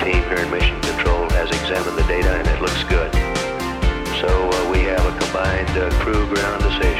team here in Mission Control has examined the data and it looks good. So we have a combined crew ground to say